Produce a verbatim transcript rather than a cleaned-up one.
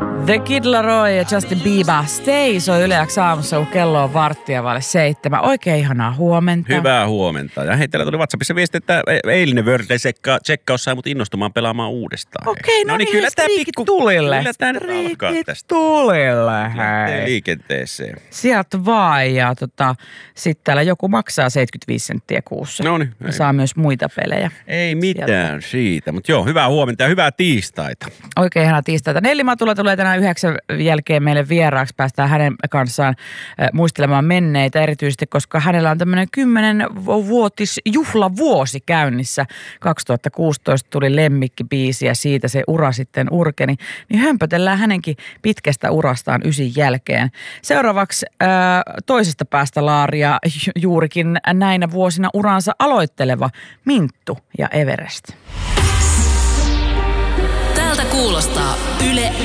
The Kid Laroi ja Justin Bieber Stay soi Yle X aamussa, kun kello on varttia vaille seitsemän. Oikein ihanaa huomenta. Hyvää huomenta. Ja hei, täällä tuli WhatsAppissa viesti, että eilinen Wordle-tsekkaus sai mut innostumaan pelaamaan uudestaan. Okei, no, no niin, kyllä tää pikku tulille. Kyllä tää nyt alkaa tästä. tulille, hei. Liikenteeseen. Sieltä vaan, ja tota, sit täällä joku maksaa seitsemänkymmentäviisi senttiä kuussa. No niin. Ja saa myös muita pelejä. Ei mitään sieltä siitä, mutta joo, hyvää huomenta ja hyvää tiistaita. Oikein ihanaa tiistaita. Nelli Matula tulee tänään yhdeksän jälkeen meille vieraaksi. Päästään hänen kanssaan muistelemaan menneitä, erityisesti koska hänellä on tämmöinen kymmenvuotis juhlavuosi käynnissä. kaksituhattakuusitoista tuli lemmikkibiisi ja siitä se ura sitten urkeni. Niin hömpötellään hänenkin pitkästä urastaan ysin jälkeen. Seuraavaksi ää, toisesta päästä laaria juurikin näinä vuosina uransa aloitteleva Minttu ja Everest. Tältä kuulostaa Yle